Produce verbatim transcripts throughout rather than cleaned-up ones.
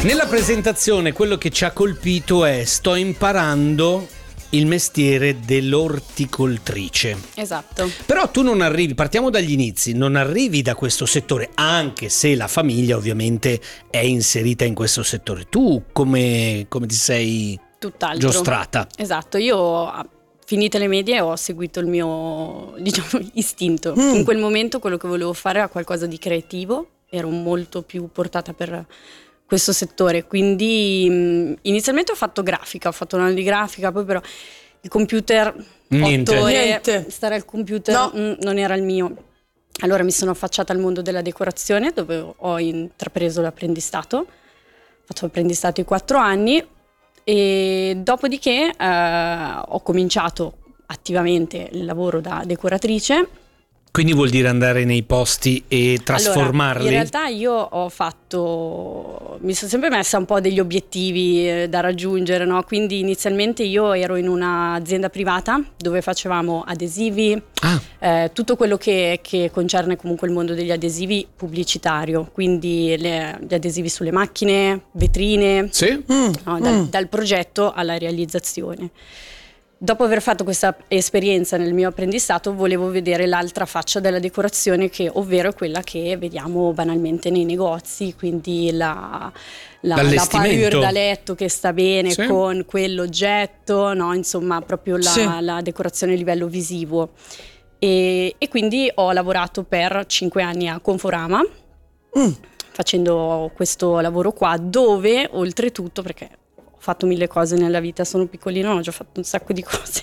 Nella presentazione quello che ci ha colpito è: sto imparando il mestiere dell'orticoltrice. Esatto. Però tu non arrivi, partiamo dagli inizi, non arrivi da questo settore, anche se la famiglia ovviamente è inserita in questo settore. Tu come, come ti sei Tutt'altro. giostrata? Esatto, io finite le medie ho seguito il mio, diciamo, istinto. Mm. In quel momento quello che volevo fare era qualcosa di creativo, ero molto più portata per questo settore, quindi mh, inizialmente ho fatto grafica, ho fatto un anno di grafica, poi però il computer, Niente. otto ore, Niente. stare al computer No. mh, non era il mio. Allora mi sono affacciata al mondo della decorazione, dove ho intrapreso l'apprendistato, ho fatto l'apprendistato i quattro anni e dopodiché eh, ho cominciato attivamente il lavoro da decoratrice. Quindi vuol dire andare nei posti e trasformarli? Allora, in realtà io ho fatto, mi sono sempre messa un po' degli obiettivi eh, da raggiungere, no? Quindi inizialmente io ero in un'azienda privata dove facevamo adesivi, Ah, eh, tutto quello che, che concerne comunque il mondo degli adesivi pubblicitario, quindi le- gli adesivi sulle macchine, vetrine, sì? Mm, no? dal, mm. dal progetto alla realizzazione. Dopo aver fatto questa esperienza nel mio apprendistato volevo vedere l'altra faccia della decorazione, che ovvero quella che vediamo banalmente nei negozi, quindi la, la, la L'allestimento. parure da letto che sta bene Sì. con quell'oggetto, no? Insomma proprio la, Sì. la decorazione a livello visivo. E, e quindi ho lavorato per cinque anni a Conforama Mm. facendo questo lavoro qua, dove oltretutto, perché ho fatto mille cose nella vita, sono piccolina, ho già fatto un sacco di cose,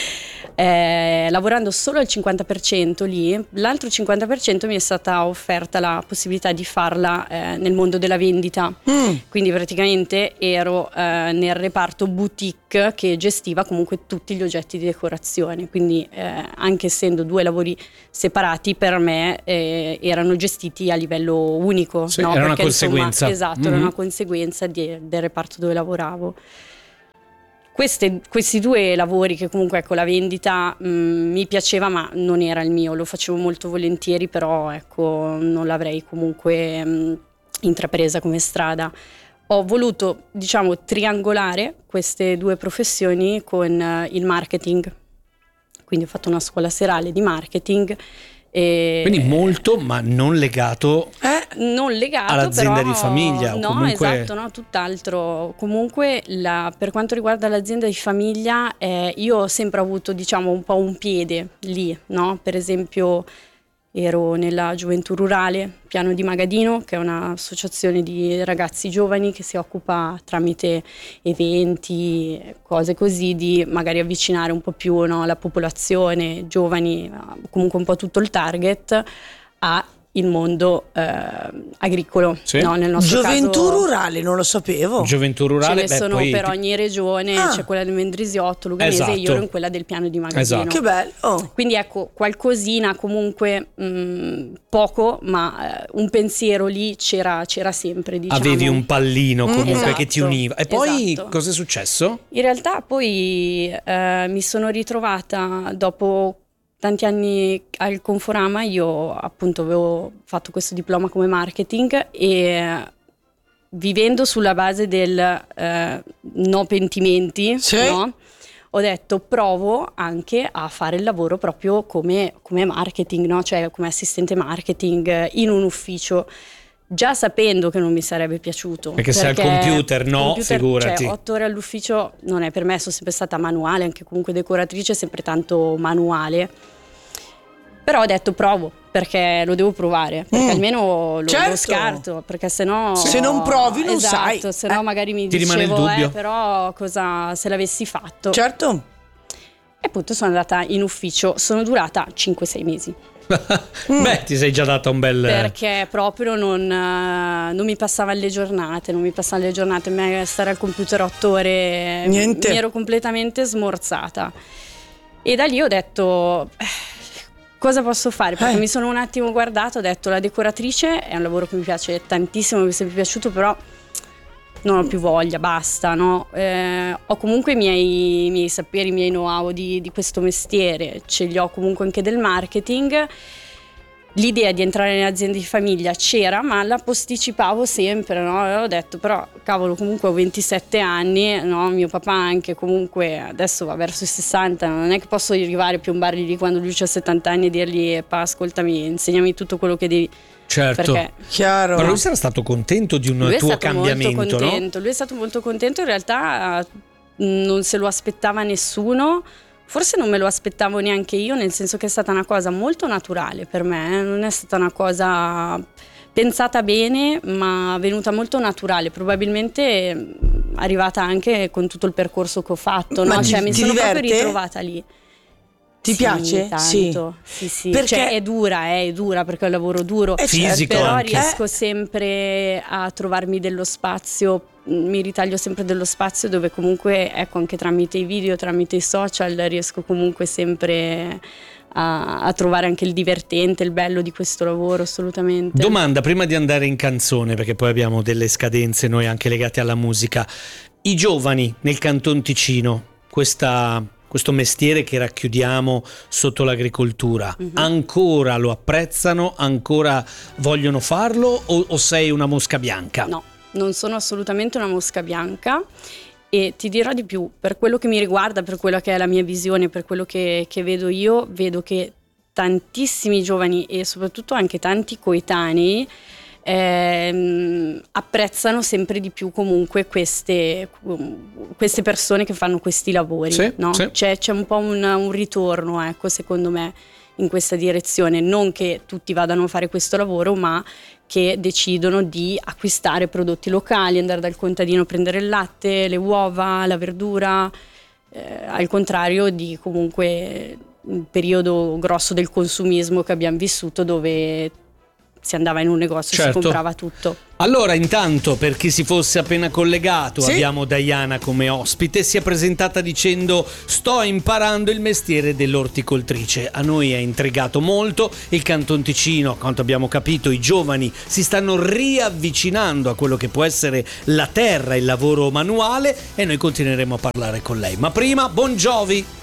eh, lavorando solo al cinquanta per cento lì, l'altro cinquanta per cento mi è stata offerta la possibilità di farla eh, nel mondo della vendita. Mm. Quindi praticamente ero eh, nel reparto boutique che gestiva comunque tutti gli oggetti di decorazione, quindi eh, anche essendo due lavori separati, per me eh, erano gestiti a livello unico. Sì, no? era una Perché, insomma, conseguenza. esatto, era Mhm. una conseguenza di- del reparto dove lavoravo. Queste- questi due lavori, che comunque ecco, la vendita mh, mi piaceva ma non era il mio, lo facevo molto volentieri, però ecco non l'avrei comunque mh, intrapresa come strada. Ho voluto, diciamo, triangolare queste due professioni con eh, il marketing, quindi ho fatto una scuola serale di marketing. E Quindi molto, ma non legato. Eh? non legato all'azienda però, di famiglia, o no, comunque- esatto, no, tutt'altro. Comunque la- per quanto riguarda l'azienda di famiglia eh, io ho sempre avuto, diciamo, un po' un piede lì, no? Per esempio ero nella Gioventù Rurale Piano di Magadino, che è un'associazione di ragazzi giovani che si occupa tramite eventi, cose così, di magari avvicinare un po' più, no, la popolazione, giovani, comunque un po' tutto il target a il mondo eh, agricolo, Sì. no? Nel nostro Gioventù caso rurale, non lo sapevo. Gioventù ce rurale, ne beh, sono poi per ti- ogni regione, Ah. c'è quella del Mendrisiotto, Luganese, Esatto. e io ero in quella del Piano di Magadino. Esatto. Che bello. Quindi ecco, qualcosina comunque, mh, poco, ma eh, un pensiero lì c'era, c'era sempre, diciamo. avevi un pallino comunque Esatto, che ti univa. E poi esatto. cosa è successo? In realtà poi eh, mi sono ritrovata dopo tanti anni al Conforama, io appunto avevo fatto questo diploma come marketing e eh, vivendo sulla base del eh, no pentimenti, Sì. no? Ho detto provo anche a fare il lavoro proprio come, come marketing, no? Cioè come assistente marketing eh, in un ufficio, già sapendo che non mi sarebbe piaciuto. Perché se al computer, no, figurati. Cioè, otto ore all'ufficio non è per me, sono sempre stata manuale, anche comunque decoratrice, sempre tanto manuale. Però ho detto provo, perché lo devo provare, perché Mm. almeno lo, Certo. lo scarto, perché sennò... Se non provi non esatto, sai. se no Eh. magari mi Ti rimane il dicevo, dubbio. eh, però cosa se l'avessi fatto. Certo. E appunto sono andata in ufficio, sono durata cinque sei mesi. Beh, ti sei già data un bel... Perché proprio non, eh, non mi passavano le giornate, non mi passavano le giornate, me stare al computer otto ore, Niente. mi ero completamente smorzata. E da lì ho detto, eh, cosa posso fare? Perché Eh. mi sono un attimo guardata, ho detto la decoratrice è un lavoro che mi piace tantissimo, mi è sempre piaciuto, però non ho più voglia, basta, no? Eh, ho comunque i miei, i miei saperi, i miei know-how di, di questo mestiere, ce li ho comunque anche del marketing. l'idea di entrare nelle aziende di famiglia c'era, ma la posticipavo sempre, no? E ho detto, però cavolo, comunque ho ventisette anni, no? Mio papà anche comunque adesso va verso i sessanta, non è che posso arrivare a piombargli lì quando lui ha settanta anni e dirgli, pa, ascoltami, insegnami tutto quello che devi. Certo, perché chiaro. però lui sarà stato contento di un lui tuo è stato cambiamento, molto contento, no? lui è stato molto contento, in realtà non se lo aspettava nessuno. Forse non me lo aspettavo neanche io, nel senso che è stata una cosa molto naturale per me, eh? Non è stata una cosa pensata bene, ma venuta molto naturale, probabilmente arrivata anche con tutto il percorso che ho fatto, Ma no? ti- Cioè mi ti sono diverte? proprio ritrovata lì. Ti Sì, piace? Tanto. Sì, sì. Perché- Cioè, è dura, eh, è dura perché è un lavoro duro, Eh, Fisico però anche. riesco sempre a trovarmi dello spazio, mi ritaglio sempre dello spazio dove comunque, ecco, anche tramite i video, tramite i social, riesco comunque sempre a, a trovare anche il divertente, il bello di questo lavoro, assolutamente. Domanda prima di andare in canzone, perché poi abbiamo delle scadenze noi anche legate alla musica. I giovani nel Canton Ticino, questa, questo mestiere che racchiudiamo sotto l'agricoltura, Mhm. ancora lo apprezzano, ancora vogliono farlo o, o sei una mosca bianca? No, non sono assolutamente una mosca bianca e ti dirò di più, per quello che mi riguarda, per quello che è la mia visione, per quello che, che vedo io, vedo che tantissimi giovani e soprattutto anche tanti coetanei ehm, apprezzano sempre di più comunque queste, queste persone che fanno questi lavori, Sì, no? sì. C'è, c'è un po' un, un ritorno, ecco, secondo me, in questa direzione, non che tutti vadano a fare questo lavoro, ma che decidono di acquistare prodotti locali, andare dal contadino a prendere il latte, le uova, la verdura, eh, al contrario di comunque il periodo grosso del consumismo che abbiamo vissuto, dove si andava in un negozio e Certo. si comprava tutto. Allora, intanto, per chi si fosse appena collegato, Sì. abbiamo Diana come ospite. Si è presentata dicendo: sto imparando il mestiere dell'orticoltrice. A noi è intrigato molto. Il Canton Ticino, a quanto abbiamo capito, i giovani si stanno riavvicinando a quello che può essere la terra, il lavoro manuale, e noi continueremo a parlare con lei. Ma prima, Bon Jovi!